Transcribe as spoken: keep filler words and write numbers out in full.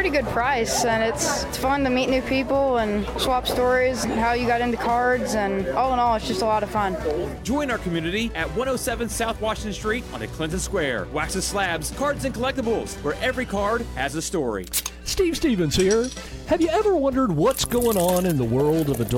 pretty good price, and it's, it's fun to meet new people and swap stories and how you got into cards, and all in all, it's just a lot of fun. Join our community at one oh seven South Washington Street on the Clinton Square. Wax and Slabs, Cards and Collectibles, where every card has a story. Steve Stevens here. Have you ever wondered what's going on in the world of adult